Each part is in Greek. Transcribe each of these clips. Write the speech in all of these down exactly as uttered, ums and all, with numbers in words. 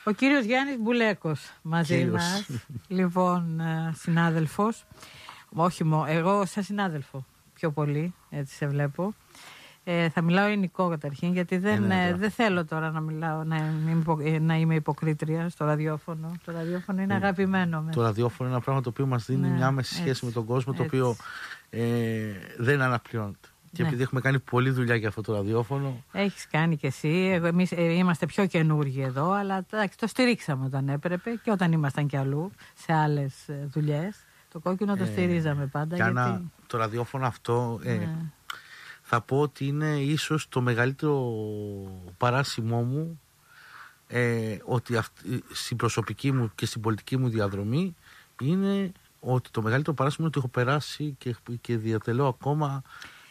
Ο κύριος Γιάννης Μπουλέκος μαζί Κύριος. μας. Λοιπόν, συνάδελφος. Όχι μόνο, εγώ σαν συνάδελφο πιο πολύ, έτσι σε βλέπω. Ε, θα μιλάω ελληνικό καταρχήν, γιατί δεν, ναι, ε, δεν θέλω τώρα να μιλάω, να είμαι, υπο, να είμαι υποκρίτρια στο ραδιόφωνο. Το ραδιόφωνο είναι αγαπημένο. Το ραδιόφωνο είναι ένα πράγμα το οποίο μας δίνει, ναι, μια άμεση σχέση έτσι, με τον κόσμο, το έτσι, οποίο ε, δεν αναπληρώνεται. Και ναι, επειδή έχουμε κάνει πολλή δουλειά για αυτό το ραδιόφωνο. Έχεις κάνει κι εσύ. Εμείς ε, είμαστε πιο καινούργοι εδώ, αλλά το στηρίξαμε όταν έπρεπε και όταν ήμασταν κι αλλού σε άλλες δουλειές. Το κόκκινο το ε, στηρίζαμε πάντα. Για γιατί... να, το ραδιόφωνο αυτό ε, ναι, θα πω ότι είναι ίσως το μεγαλύτερο παράσημό μου, ε, ότι αυτή, στην προσωπική μου και στην πολιτική μου διαδρομή είναι ότι το μεγαλύτερο παράσημο είναι ότι έχω περάσει και, και διατελώ ακόμα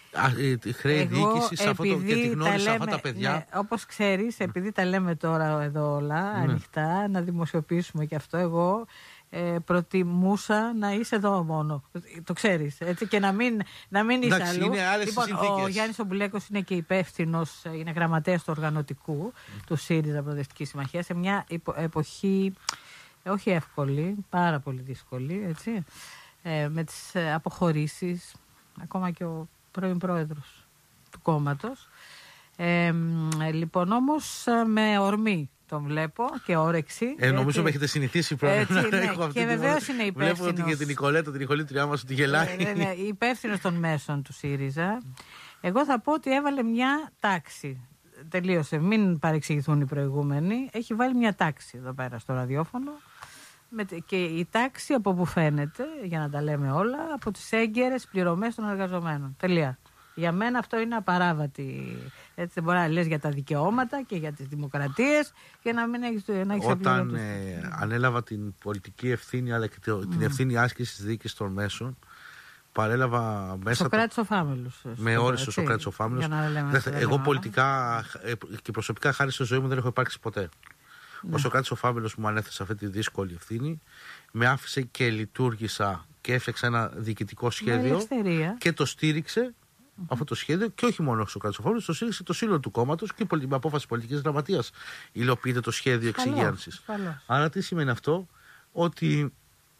χρέη διοίκηση σε αυτό το, και τη γνώρισα λέμε, αυτά τα παιδιά. Ναι, όπως ξέρεις, επειδή τα λέμε τώρα εδώ όλα, ναι, ανοιχτά, να δημοσιοποιήσουμε και αυτό, εγώ ε, προτιμούσα να είσαι εδώ μόνο. Το ξέρεις, έτσι, και να μην, να μην είσαι εντάξει, αλλού. Είναι άλλες λοιπόν, συνθήκες. Ο Γιάννης ο Μπουλέκος είναι και υπεύθυνος, είναι γραμματέας του οργανωτικού mm. του ΣΥΡΙΖΑ Προοδευτική Συμμαχία σε μια υπο, εποχή όχι εύκολη, πάρα πολύ δύσκολη, έτσι, ε, με τις αποχωρήσεις, ακόμα και ο πρώην πρόεδρος του κόμματος. Ε, λοιπόν, όμως με ορμή τον βλέπω και όρεξη. Ε, νομίζω με έχετε συνηθίσει πρώτα. Ναι, και βεβαίως είναι υπεύθυνος. Βλέπω ότι και την Νικολέτα, την ηχολήτριά μας, ότι γελάει. Ε, ναι, υπεύθυνος των μέσων του ΣΥΡΙΖΑ. Εγώ θα πω ότι έβαλε μια τάξη. Τελείωσε, μην παρεξηγηθούν οι προηγούμενοι. Έχει βάλει μια τάξη εδώ πέρα στο ραδιόφωνο. Και η τάξη από που φαίνεται, για να τα λέμε όλα, από τις έγκαιρες πληρωμές των εργαζομένων. Τελεία. Για μένα αυτό είναι απαράβατη. Έτσι δεν μπορεί να λες για τα δικαιώματα και για τις δημοκρατίες και να μην έχεις, να έχεις Όταν ε, ανέλαβα την πολιτική ευθύνη αλλά και mm. την ευθύνη άσκησης της διοίκησης των μέσων, παρέλαβα μέσα. Σοκράτης ο Φάμελος. Με όρισε ο Σοκράτης ο Φάμελος. Εγώ πολιτικά και προσωπικά, χάρη στη ζωή μου, δεν έχω υπάρξει ποτέ. Ναι. Ο Σοκράτης ο Φάμελος μου ανέθεσε αυτή τη δύσκολη ευθύνη, με άφησε και λειτουργήσα και έφτιαξα ένα διοικητικό σχέδιο και το στήριξε mm-hmm. αυτό το σχέδιο, και όχι μόνο ο Σοκράτης ο Φάμελος, το στήριξε το σύνολο του κόμματος και με απόφαση πολιτικής γραμματείας υλοποιείται το σχέδιο εξυγίανσης. Άρα τι σημαίνει αυτό? Ότι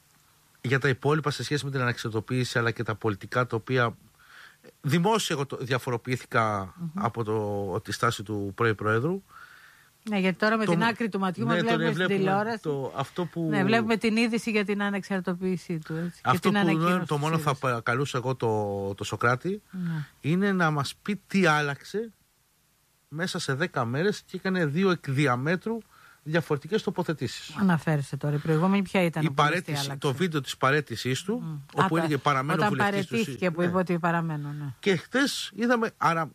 για τα υπόλοιπα σε σχέση με την αναξιωτοποίηση αλλά και τα πολιτικά, τα οποία δημόσια εγώ διαφοροποιήθηκα mm-hmm. από το, τη στάση του πρώην Προέδρου. Ναι, γιατί τώρα με το, την άκρη του ματιού ναι, μας βλέπουμε στην τηλεόραση. Το, αυτό που... Ναι, βλέπουμε την είδηση για την ανεξαρτοποίησή του. Έτσι, αυτό και την που το μόνο θα παρακαλούσα εγώ το, το Σοκράτη ναι. είναι να μας πει τι άλλαξε μέσα σε δέκα μέρες και έκανε δύο εκ διαμέτρου διαφορετικές τοποθετήσεις. Αναφέρεστε τώρα. Η προηγούμενη ποια ήταν? Η παρέτηση, το βίντεο της παρέτησής του, mm. όπου Α, έλεγε παραμένω όταν βουλευτής. Όταν παρετήθηκε του... που ναι. είπε ότι παραμένω. Ναι. Και χτες είδαμε. Άρα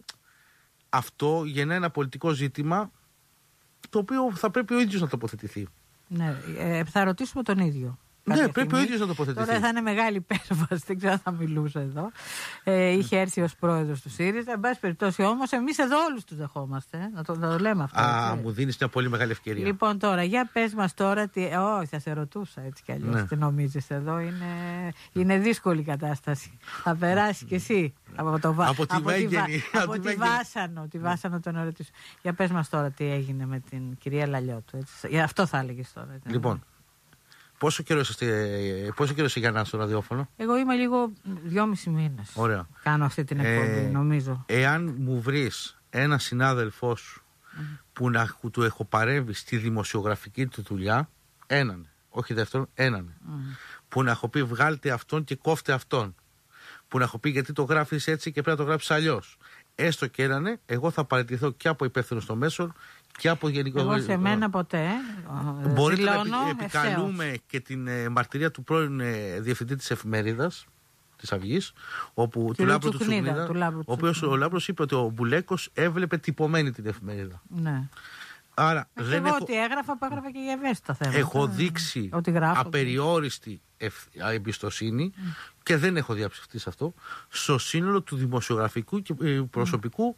αυτό γεννά ένα πολιτικό ζήτημα, το οποίο θα πρέπει ο ίδιος να τοποθετηθεί. Ναι, ε, θα ρωτήσουμε τον ίδιο. Ναι, πρέπει στιγμή. ο ίδιος να τοποθετηθεί. Τώρα θα είναι μεγάλη υπέρβαση, δεν ξέρω αν θα μιλούσα εδώ. Ε, είχε έρθει ως πρόεδρος του ΣΥΡΙΖΑ. Εν πάση περιπτώσει όμως, εμείς εδώ όλους τους δεχόμαστε. Ε, να, το, να το λέμε αυτό. Α, έτσι. Μου δίνεις μια πολύ μεγάλη ευκαιρία. Λοιπόν, τώρα, για πες μας τώρα. Τι... Όχι, θα σε ρωτούσα έτσι κι αλλιώς. Ναι. Τι νομίζεις εδώ? Είναι, είναι δύσκολη η κατάσταση. Θα περάσει κι εσύ από, το... από τη, από τη, βα... από τη Βάσανο. Τη Βάσανο τον ερωτήσω. Για πες μας τώρα τι έγινε με την κυρία Λαλιώτου. Έτσι. Αυτό θα έλεγες τώρα. Έτσι. Λοιπόν. Πόσο καιρό είστε, πόσο καιρό είσαι για να στο ραδιόφωνο? Εγώ είμαι λίγο δυόμισι μήνες. Ωραία. Κάνω αυτή την εκπομπή, ε, νομίζω. Εάν μου βρεις ένα συνάδελφό σου mm. που να του έχω παρέμβει στη δημοσιογραφική του δουλειά, έναν, όχι δεύτερον, έναν, mm. που να έχω πει βγάλτε αυτόν και κόφτε αυτόν, που να έχω πει γιατί το γράφεις έτσι και πρέπει να το γράψεις αλλιώς, έστω και έναν, εγώ θα παραιτηθώ και από υπεύθυνος των μέσων και από γενικό. Εγώ σε μένα ποτέ. Μπορείτε να επι, επικαλούμε ευθέως. Και την ε, μαρτυρία του πρώην ε, διευθυντή της εφημερίδας της Αυγής, όπου του Λάμπρου του Τσουκνίδα, ο οποίος ο Λάμπρος είπε ότι ο Μπουλέκος έβλεπε τυπωμένη την εφημερίδα. Ναι. Άρα Αχ, δεν εγώ έχω... ότι έγραφα, που έγραφα και για ευαίσθητα θέματα. Έχω δείξει απεριόριστη ευ... εμπιστοσύνη mm. και δεν έχω διαψευστεί σε αυτό, στο σύνολο του δημοσιογραφικού και προσωπικού mm.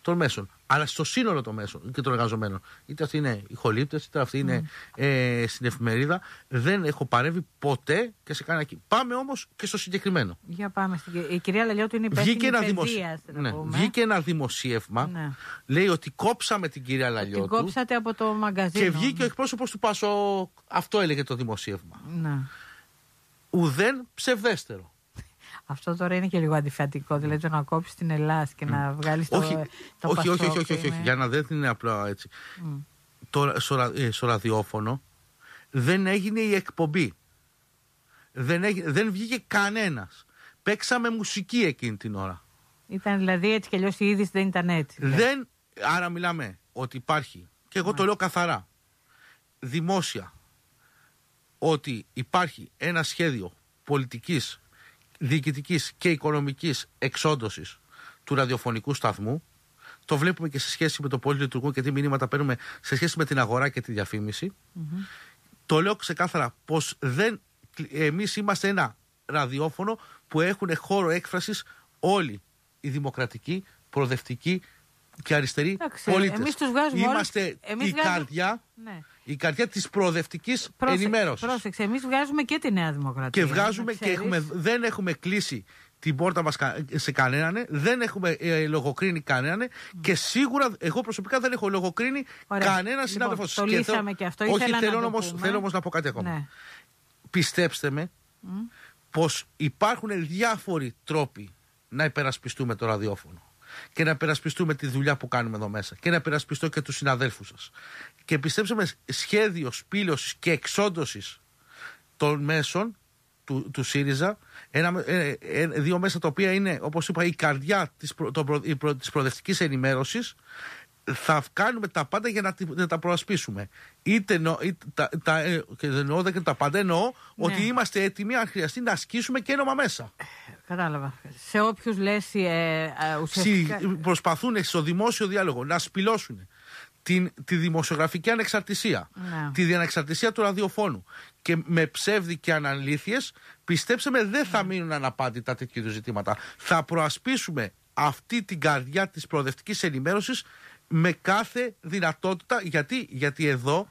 των μέσων, αλλά στο σύνολο των μέσων και των εργαζομένων. Είτε αυτοί είναι οι χολύπτες, είτε αυτοί είναι mm. ε, στην εφημερίδα. Δεν έχω παρέμβει ποτέ και σε κανένα. Πάμε όμως και στο συγκεκριμένο. Για πάμε στην... Η κυρία Λαλιώτου είναι υπεύθυνη παιδείας. Ναι. Βγήκε ένα δημοσίευμα, ναι. λέει ότι κόψαμε την κυρία Λαλιώτου. Την κόψατε από το μαγκαζίνο. Και βγήκε ο εκπρόσωπος του Πασόκ. Αυτό έλεγε το δημοσίευμα. Ναι. Ουδέν ψευδέστερο. Αυτό τώρα είναι και λίγο αντιφατικό. Δηλαδή το να κόψει την Ελλάδα και mm. να βγάλει το, όχι, το όχι, Πασόκ. Όχι, όχι, όχι, όχι. Για να δεν είναι απλά έτσι. Mm. Το, στο, στο ραδιόφωνο δεν έγινε η εκπομπή. Δεν, έγινε, δεν βγήκε κανένας. Παίξαμε μουσική εκείνη την ώρα. Ήταν δηλαδή έτσι κι αλλιώς η είδηση δεν ήταν έτσι. Δηλαδή. Δεν, άρα μιλάμε ότι υπάρχει, και εγώ mm. το λέω καθαρά, δημόσια, ότι υπάρχει ένα σχέδιο πολιτικής, διοικητικής και οικονομικής εξόντωσης του ραδιοφωνικού σταθμού. Το βλέπουμε και σε σχέση με το πώς λειτουργούν και τι μηνύματα παίρνουμε σε σχέση με την αγορά και τη διαφήμιση. Mm-hmm. Το λέω ξεκάθαρα πως δεν, εμείς είμαστε ένα ραδιόφωνο που έχουν χώρο έκφρασης όλοι οι δημοκρατικοί, προοδευτικοί και αριστεροί Άξε, πολίτες. Εμείς τους βγάζουμε είμαστε όλους, εμείς η, βγάζουμε... καρδιά, ναι. η καρδιά της προοδευτικής Πρόσε... ενημέρωσης. Πρόσεξε, εμείς βγάζουμε και τη Νέα Δημοκρατία. Και βγάζουμε και έχουμε, δεν έχουμε κλείσει την πόρτα μας σε κανέναν, δεν έχουμε ε, λογοκρίνει κανέναν mm. και σίγουρα εγώ προσωπικά δεν έχω λογοκρίνει κανένα συνάδελφο. Λοιπόν, το λύσαμε και αυτό. Όχι, θέλω να όμως, θέλω όμως να πω κάτι ακόμα. Ναι. Πιστέψτε με mm. πως υπάρχουν διάφοροι τρόποι να υπερασπιστούμε το ραδιόφωνο και να υπερασπιστούμε τη δουλειά που κάνουμε εδώ μέσα και να υπερασπιστώ και τους συναδέλφους σας. Και πιστέψτε με, σχέδιο σπήλωσης και εξόντωσης των μέσων του, του ΣΥΡΙΖΑ, ένα, ε, ε, δύο μέσα τα οποία είναι, όπως είπα, η καρδιά της, προ, το, προ, προ, της προοδευτικής ενημέρωσης, θα κάνουμε τα πάντα για να, να τα προασπίσουμε. Είτε, νο, είτε τα, τα, ε, και δεν εννοώ δεν τα πάντα, εννοώ ναι. ότι είμαστε έτοιμοι αν χρειαστεί να ασκήσουμε και ένομα μέσα. Κατάλαβα. Σε όποιους λες ε, ε, ουσιαστικά... Προσπαθούν στο δημόσιο διάλογο να σπηλώσουν την, τη δημοσιογραφική ανεξαρτησία, ναι. τη διανεξαρτησία του ραδιοφώνου και με ψεύδι και αναλήθειες, πιστέψτε με, δεν θα μείνουν αναπάντητα τέτοιου είδους ζητήματα. Θα προασπίσουμε αυτή την καρδιά της προοδευτικής ενημέρωσης με κάθε δυνατότητα. Γιατί, γιατί εδώ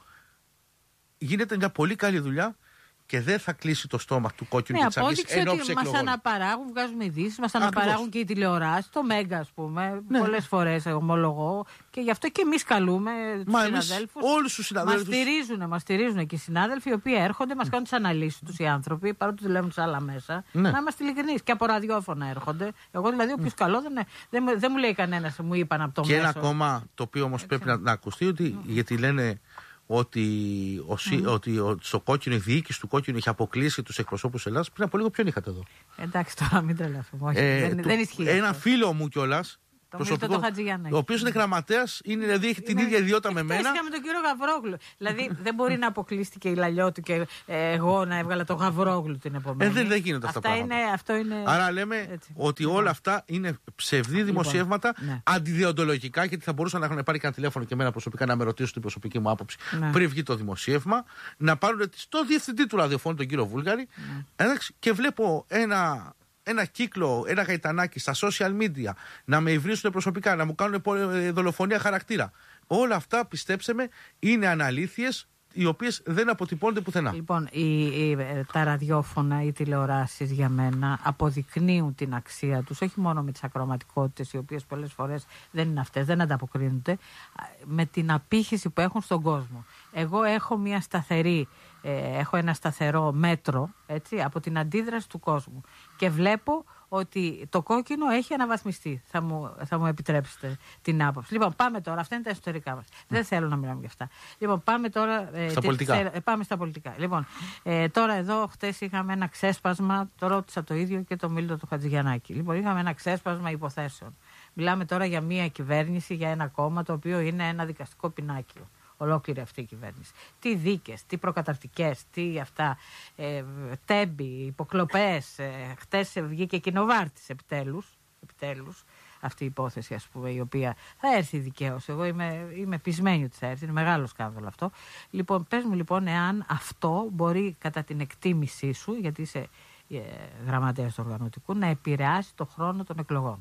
γίνεται μια πολύ καλή δουλειά και δεν θα κλείσει το στόμα του κόκκινου ναι, και της αυγής εν ώψη εκλογών. Μας αναπαράγουν, βγάζουμε ειδήσεις, μας αναπαράγουν και οι τηλεοράσεις, το Μέγκα ας πούμε, ναι. πολλές φορές ομολογώ και γι' αυτό και εμείς καλούμε τους συναδέλφους. Όλους τους συναδέλφους. Μας στηρίζουν, μας στηρίζουν και οι συνάδελφοι οι οποίοι έρχονται, μας κάνουν τις αναλύσεις τους οι άνθρωποι, παρότι δουλεύουν σε άλλα μέσα. Ναι. Να είμαστε ειλικρινείς. Και από ραδιόφωνα έρχονται. Εγώ δηλαδή, όποιος mm. καλό δεν, δεν, δεν μου λέει κανένας, μου είπαν από το και μέσο. Και ένα ακόμα το οποίο όμως πρέπει να, να ακουστεί, ότι, mm. γιατί λένε. Ότι, ο, mm. ότι ο, στο κόκκινο, η διοίκηση του κόκκινου είχε αποκλείσει τους εκπροσώπους Ελλάδας. Πριν από λίγο ποιον είχατε εδώ? Εντάξει, τώρα μην τρελαθούμε. Ε, δεν, δεν ισχύει. Ένα φίλο μου κιόλας, το το ο οποίος είναι γραμματέας, είναι, δηλαδή έχει την ίδια ιδιότητα με μένα. Είχαμε τον κύριο Γαβρόγλου. Δηλαδή δεν μπορεί να αποκλείστηκε η Λαλιώτου και ε, εγώ να έβγαλα τον Γαβρόγλου την επομένη. Ε, δεν, δεν γίνεται αυτά τα πράγματα. Είναι, αυτό είναι... Άρα λέμε έτσι. Ότι λοιπόν. όλα αυτά είναι ψευδή δημοσιεύματα, λοιπόν, ναι. αντιδιοντολογικά, γιατί θα μπορούσαν να έχουν πάρει κανένα τηλέφωνο και εμένα προσωπικά να με ρωτήσουν την προσωπική μου άποψη ναι. πριν βγει το δημοσίευμα, να πάρουν στο διευθυντή του ραδιοφώνου, τον κύριο Βούλγαρη, ναι. εντάξει, και βλέπω ένα. Ένα κύκλο, ένα γαϊτανάκι στα social media, να με υβρίσουν προσωπικά, να μου κάνουν δολοφονία χαρακτήρα. Όλα αυτά, πιστέψτε με, είναι αναλήθειες οι οποίες δεν αποτυπώνται πουθενά. Λοιπόν, οι, οι, τα ραδιόφωνα, οι τηλεοράσεις για μένα αποδεικνύουν την αξία τους, όχι μόνο με τις ακροματικότητες, οι οποίες πολλές φορές δεν είναι αυτές, δεν ανταποκρίνονται, με την απήχηση που έχουν στον κόσμο. Εγώ έχω μια σταθερή, ε, έχω ένα σταθερό μέτρο, έτσι, από την αντίδραση του κόσμου και βλέπω ότι το κόκκινο έχει αναβαθμιστεί. Θα μου, θα μου επιτρέψετε την άποψη. Λοιπόν, πάμε τώρα. Αυτά είναι τα εσωτερικά μας. Mm. Δεν θέλω να μιλάμε για αυτά. Λοιπόν, πάμε τώρα. Ε, στα πολιτικά. Θε, ε, πάμε στα πολιτικά. Λοιπόν, ε, τώρα εδώ χτες είχαμε ένα ξέσπασμα. Το ρώτησα το ίδιο και το Μίλτο του Χατζηγιαννάκη. Λοιπόν, είχαμε ένα ξέσπασμα υποθέσεων. Μιλάμε τώρα για μια κυβέρνηση, για ένα κόμμα το οποίο είναι ένα δικαστικό πινάκιο. Ολόκληρη αυτή η κυβέρνηση. Τι δίκες, τι προκαταρτικές, τι αυτά, ε, τέμπη, υποκλοπές. Ε, χτες βγήκε κοινοβάρτης επιτέλους, επιτέλους αυτή η υπόθεση, ας πούμε, η οποία θα έρθει δικαίως. Εγώ είμαι, είμαι πεισμένη ότι θα έρθει, είναι μεγάλο σκάνδαλο αυτό. Λοιπόν, πες μου λοιπόν εάν αυτό μπορεί κατά την εκτίμησή σου, γιατί είσαι ε, γραμματέας του οργανωτικού, να επηρεάσει το χρόνο των εκλογών.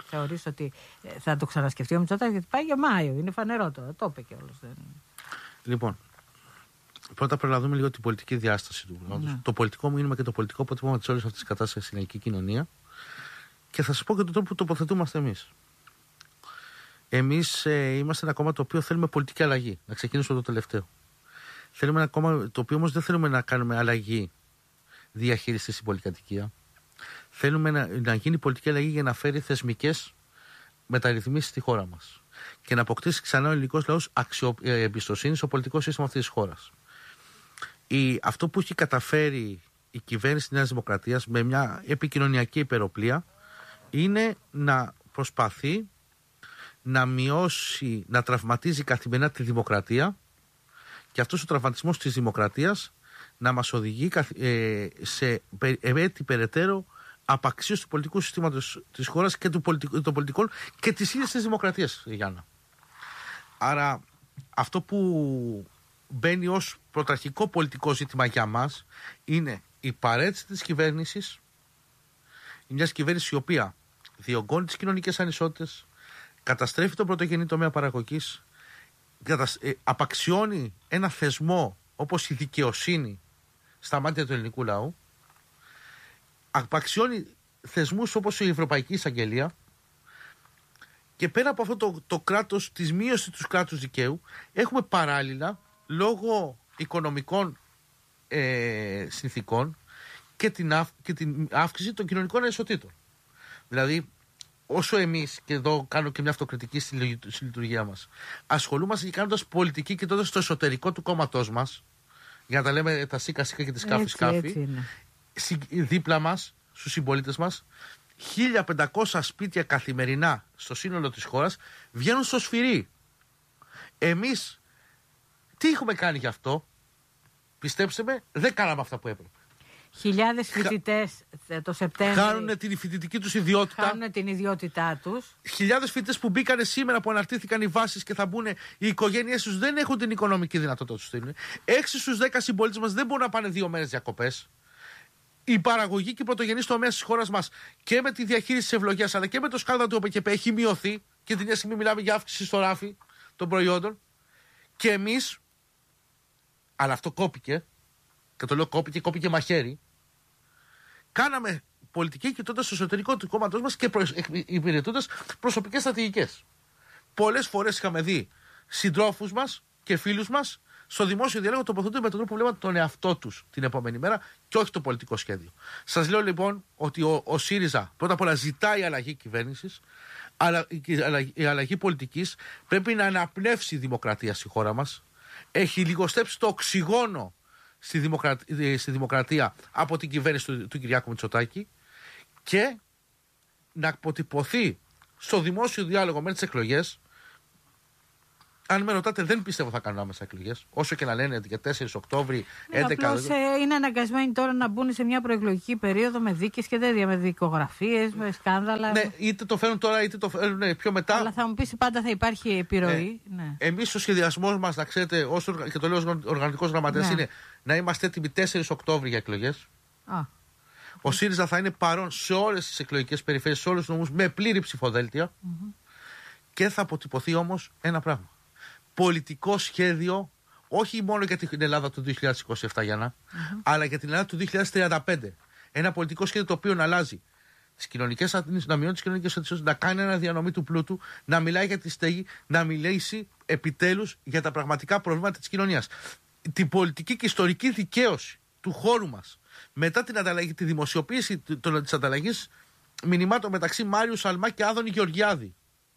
Θεωρείς ότι θα το ξανασκεφτεί ο Μητσοτάκης, γιατί πάει για Μάιο, είναι φανερό τώρα, το είπε κιόλας. Δεν... Λοιπόν, πρώτα πρέπει να δούμε λίγο την πολιτική διάσταση του. Ναι. Το πολιτικό μήνυμα και το πολιτικό αποτύπωμα της όλης αυτής της κατάστασης στην ελληνική κοινωνία. Και θα σας πω και τον τρόπο που τοποθετούμαστε εμείς. Εμείς ε, είμαστε ένα κόμμα το οποίο θέλουμε πολιτική αλλαγή. Να ξεκινήσω το τελευταίο. Θέλουμε ένα κόμμα το οποίο όμως δεν θέλουμε να κάνουμε αλλαγή διαχείρισης στην πολυκατοικία. Θέλουμε να, να γίνει πολιτική αλλαγή για να φέρει θεσμικές μεταρρυθμίσεις στη χώρα μας και να αποκτήσει ξανά ο ελληνικός λαός αξιο, ε, εμπιστοσύνη στο πολιτικό σύστημα αυτής της χώρας. Η, αυτό που έχει καταφέρει η κυβέρνηση της Νέας Δημοκρατίας με μια επικοινωνιακή υπεροπλία είναι να προσπαθεί να μειώσει, να τραυματίζει καθημερινά τη δημοκρατία και αυτός ο τραυματισμός της δημοκρατίας να μας οδηγεί ε, σε έτη περαιτέρω απαξίωση του πολιτικού συστήματος της χώρας και του πολιτικού, των πολιτικών και της ίδιας της δημοκρατίας, Γιάννα. Άρα αυτό που μπαίνει ως πρωταρχικό πολιτικό ζήτημα για μας είναι η παρέτηση της κυβέρνησης, μιας κυβέρνησης η οποία διωγγώνει τις κοινωνικές ανισότητες, καταστρέφει τον πρωτογενή τομέα παραγωγής, απαξιώνει ένα θεσμό όπως η δικαιοσύνη στα μάτια του ελληνικού λαού, απαξιώνει θεσμούς όπως η Ευρωπαϊκή Εισαγγελία και πέρα από αυτό το, το κράτος, της μείωσης του κράτους δικαίου, έχουμε παράλληλα λόγω οικονομικών ε, συνθήκων και την, αυ, και την αύξηση των κοινωνικών ανισοτήτων. Δηλαδή, όσο εμείς, και εδώ κάνω και μια αυτοκριτική στη, στη λειτουργία μας, ασχολούμαστε και κάνοντας πολιτική και τότε στο εσωτερικό του κόμματός μας, για να τα λέμε τα σίκα σίκα και τη σκάφη σκάφη, δίπλα μας, στους συμπολίτες μας, χίλια πεντακόσια σπίτια καθημερινά στο σύνολο της χώρας βγαίνουν στο σφυρί. Εμείς τι έχουμε κάνει γι' αυτό? Πιστέψτε με, δεν κάναμε αυτά που έπρεπε. Χιλιάδες φοιτητές το Σεπτέμβριο χάνουν την φοιτητική τους ιδιότητα. Χάνουν την ιδιότητά τους. Χιλιάδες φοιτητές που μπήκαν σήμερα, που αναρτήθηκαν οι βάσεις και θα μπουν, οι οικογένειές τους δεν έχουν την οικονομική δυνατότητα να τους στείλουν. Έξι στους δέκα συμπολίτες μας δεν μπορούν να πάνε δύο μέρες διακοπές. Η παραγωγή και η πρωτογενής τομέας της χώρας μας και με τη διαχείριση της ευλογίας αλλά και με το σκάνδαλο του ΟΠΕΚΕΠ έχει μειωθεί και την ίδια στιγμή μιλάμε για αύξηση στο ράφι των προϊόντων. Και εμείς, αλλά αυτό κόπηκε, και το λέω κόπηκε, κόπηκε μαχαίρι, κάναμε πολιτική κοιτώντας στο εσωτερικό του κόμματός μας και προ... υπηρετώντας προσωπικές στρατηγικές. Πολλές φορές είχαμε δει συντρόφους μας και φίλους μας στο δημόσιο διάλογο τοποθετούνται με τον τρόπο που βλέπαν τον εαυτό τους την επόμενη μέρα και όχι το πολιτικό σχέδιο. Σας λέω λοιπόν ότι ο, ο ΣΥΡΙΖΑ πρώτα απ' όλα ζητάει αλλαγή κυβέρνησης, αλλά η αλλαγή, η αλλαγή πολιτικής πρέπει να αναπνεύσει η δημοκρατία στη χώρα μας. Έχει λιγοστέψει το οξυγόνο στη δημοκρατία, στη δημοκρατία από την κυβέρνηση του, του Κυριάκου Μητσοτάκη και να αποτυπωθεί στο δημόσιο διάλογο με τις εκλογές. Αν με ρωτάτε, δεν πιστεύω θα κάνουν άμεσα εκλογές. Όσο και να λένε για τέσσερις Οκτώβρη, έντεκα. Απλώς ε, είναι αναγκασμένοι τώρα να μπουν σε μια προεκλογική περίοδο με δίκες και τέτοια, με δικογραφίες, με σκάνδαλα. Ναι, είτε το φέρουν τώρα, είτε το φέρουν ναι, πιο μετά. Αλλά θα μου πεις πάντα θα υπάρχει επιρροή. Ε, ναι. Εμείς ο σχεδιασμός μας, να ξέρετε, όσο, και το λέω ως οργανικός γραμματέας, ναι, είναι να είμαστε έτοιμοι τέσσερις Οκτώβρη για εκλογές. Α. Ο ΣΥΡΙΖΑ θα είναι παρόν σε όλες τις εκλογικές περιφέρειες, σε όλους τους νομούς, με πλήρη ψηφοδέλτια. Mm-hmm. Και θα αποτυπωθεί όμως ένα πράγμα. Πολιτικό σχέδιο, όχι μόνο για την Ελλάδα του δύο χιλιάδες είκοσι επτά, Γιάννα, mm-hmm, αλλά για την Ελλάδα του δύο χιλιάδες τριάντα πέντε. Ένα πολιτικό σχέδιο το οποίο να αλλάζει τις κοινωνικές, να μειώνει τις κοινωνικές αντισότητες, να κάνει ένα διανομή του πλούτου, να μιλάει για τη στέγη, να μιλήσει επιτέλους για τα πραγματικά προβλήματα της κοινωνίας. Την πολιτική και ιστορική δικαίωση του χώρου μας μετά την ανταλλαγή, τη δημοσιοποίηση της ανταλλαγής μηνυμάτων μεταξύ Μάριου Σαλμά και Άδωνη Γεωργιάδη.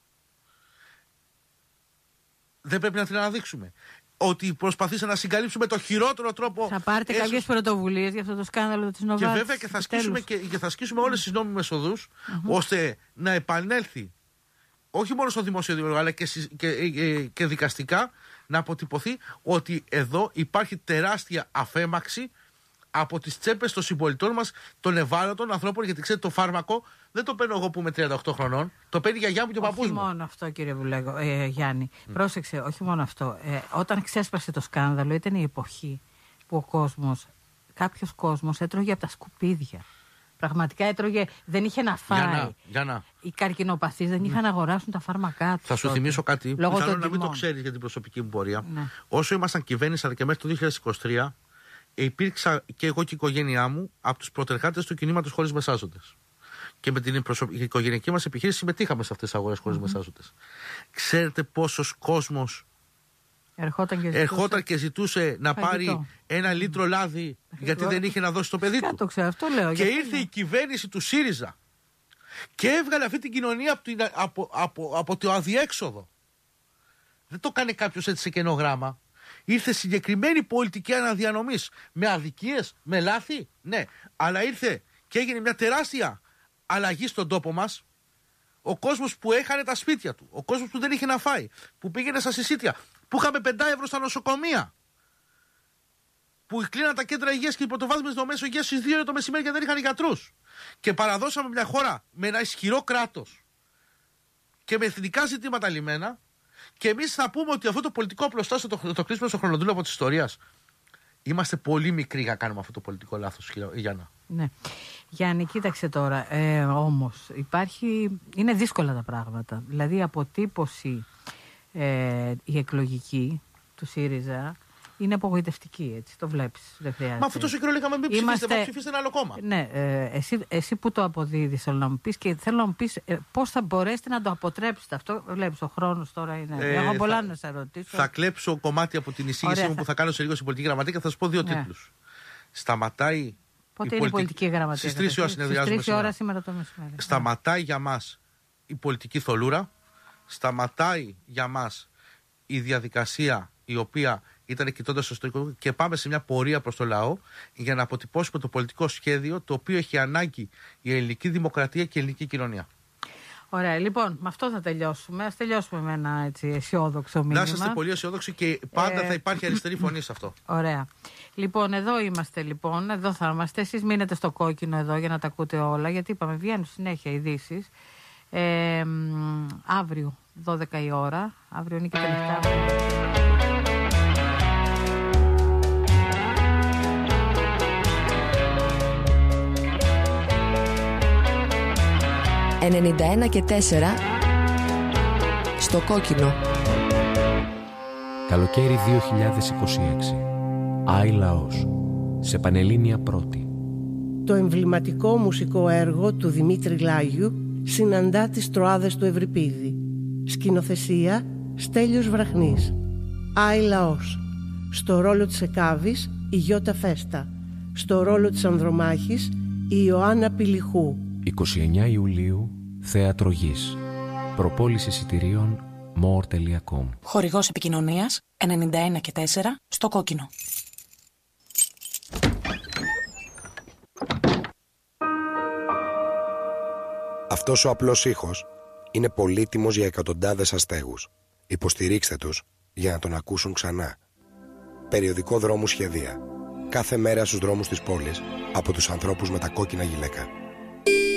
Δεν πρέπει να την αναδείξουμε. Ότι προσπαθήσαμε να συγκαλύψουμε το χειρότερο τρόπο. Θα πάρετε έσως... κάποιες πρωτοβουλίες για αυτό το σκάνδαλο της Νοβάρτης. Και βέβαια και θα ασκήσουμε, και, και θα ασκήσουμε όλες τις νόμιμες οδούς, mm-hmm, ώστε να επανέλθει όχι μόνο στο δημόσιο διάλογο αλλά και, και, και, και δικαστικά να αποτυπωθεί ότι εδώ υπάρχει τεράστια αφέμαξη από τις τσέπες των συμπολιτών μας, των ευάλωτων ανθρώπων, γιατί ξέρετε το φάρμακο δεν το παίρνω εγώ που είμαι τριάντα οκτώ χρονών, το παίρνει η γιαγιά μου και ο παππούς μου. Όχι μόνο αυτό, κύριε Βουλέγο, ε, Γιάννη. Mm. Πρόσεξε, όχι μόνο αυτό. Ε, όταν ξέσπασε το σκάνδαλο, ήταν η εποχή που ο κόσμος, κάποιος κόσμος έτρωγε από τα σκουπίδια. Πραγματικά έτρωγε, δεν είχε να φάει. Για να, για να. Οι καρκινοπαθείς δεν είχαν να αγοράσουν τα φάρμακά τους. Θα σου τότε θυμίσω κάτι λόγω που θέλω των να μην το τιμών. ξέρεις για την προσωπική μου πορεία. Ναι. Όσο ήμασταν κυβέρνηση, αλλά και μέχρι το δύο χιλιάδες είκοσι τρία, υπήρξα και εγώ και η οικογένειά μου από τους πρωτεργάτες του κινήματος χωρίς μεσάζοντες. Και με την προσω... η οικογενειακή μας επιχείρηση συμμετείχαμε σε αυτές τις αγορές χωρίς mm-hmm. μεσάζοντες. Ξέρετε πόσος κόσμος ερχόταν και ζητούσε, ερχόταν και ζητούσε να φαγητό. πάρει ένα λίτρο λάδι γιατί δεν είχε να δώσει στο παιδί του. Το ξέρω, αυτό λέω, και ήρθε η κυβέρνηση του ΣΥΡΙΖΑ και έβγαλε αυτή την κοινωνία από, την, από, από, από το αδιέξοδο. Δεν το κάνει κάποιος έτσι σε κενό γράμμα. Ήρθε συγκεκριμένη πολιτική αναδιανομής με αδικίες, με λάθη, ναι. Αλλά ήρθε και έγινε μια τεράστια αλλαγή στον τόπο μας. Ο κόσμος που έχανε τα σπίτια του, ο κόσμος που δεν είχε να φάει, που πήγαινε στα συσίτια, που είχαμε πέντε ευρώ στα νοσοκομεία, που κλείναν τα κέντρα υγείας και οι πρωτοβάθμιες δομές υγείας στις δύο το μεσημέρι και δεν είχαν γιατρούς. Και παραδώσαμε μια χώρα με ένα ισχυρό κράτος και με εθνικά ζητήματα λυμμένα. Και εμείς θα πούμε ότι αυτό το πολιτικό πλωστάσιο το, το κλείσουμε στο χρονοτούλαπο της ιστορίας. Είμαστε πολύ μικροί για να κάνουμε αυτό το πολιτικό λάθος, Γιάννα. Ναι. Γιάννη, κοίταξε τώρα. Ε, όμως, υπάρχει... είναι δύσκολα τα πράγματα. Δηλαδή, η αποτύπωση ε, η εκλογική του ΣΥΡΙΖΑ είναι απογοητευτική, έτσι. Το βλέπεις. Δεν χρειάζεται. Μα αυτό τόσο καιρό λέγαμε μην ψηφίσετε, Είμαστε... μα ψηφίσετε ένα άλλο κόμμα. Ναι, ε, εσύ, εσύ που το αποδίδεις, θέλω να μου πεις και θέλω να μου πεις ε, πώς θα μπορέσετε να το αποτρέψετε αυτό. Βλέπεις, ο χρόνος τώρα είναι. Ε, Έχω πολλά θα, να σε ρωτήσω. Θα κλέψω κομμάτι από την εισήγησή μου θα... που θα κάνω σε λίγο στην πολιτική γραμματεία και θα σας πω δύο ναι. τίτλους. Σταματάει. Πότε η είναι η πολιτική γραμματεία? Στις τρεις ώρα συνεδριάζουμε. Στις τρεις ώρα σήμερα το μεσημέρι. Σταματάει για μας η πολιτική θολούρα. Σταματάει για μας η διαδικασία η οποία ήταν κοιτώντας στο ιστορικό και πάμε σε μια πορεία προς το λαό για να αποτυπώσουμε το πολιτικό σχέδιο το οποίο έχει ανάγκη η ελληνική δημοκρατία και η ελληνική κοινωνία. Ωραία, λοιπόν, με αυτό θα τελειώσουμε. Ας τελειώσουμε με ένα έτσι αισιόδοξο μήνυμα. Να είστε πολύ αισιόδοξοι και πάντα ε... θα υπάρχει αριστερή φωνή σε αυτό. Ωραία. Λοιπόν, εδώ είμαστε λοιπόν, εδώ θα είμαστε. Εσείς μείνετε στο κόκκινο εδώ για να τα ακούτε όλα, γιατί είπαμε βγαίνουν συνέχεια ειδήσεις. Ε, αύριο, δώδεκα η ώρα, αύριο είναι και τελευταία. ενενήντα ένα και τέσσερα στο κόκκινο. Καλοκαίρι δύο χιλιάδες είκοσι έξι. Άι Λαός. Σε Πανελλήνια Πρώτη. Το εμβληματικό μουσικό έργο του Δημήτρη Λάγιου συναντά τις Τροάδες του Ευρυπίδη. Σκηνοθεσία Στέλιος Βραχνής. Άι Λαός. Στο ρόλο της Εκάβης η Γιώτα Φέστα. Στο ρόλο της Ανδρομάχης η Ιωάννα Πηλιχού. είκοσι εννέα Ιουλίου, Θέατρο Γης. Προπόληση εισιτηρίων more τελεία com. Χορηγός επικοινωνίας ενενήντα ένα και τέσσερα στο κόκκινο. Αυτός ο απλός ήχος είναι πολύτιμος για εκατοντάδες αστέγους. Υποστηρίξτε τους για να τον ακούσουν ξανά. Περιοδικό Δρόμου Σχεδία. Κάθε μέρα στους δρόμους της πόλης από τους ανθρώπους με τα κόκκινα γυλαίκα.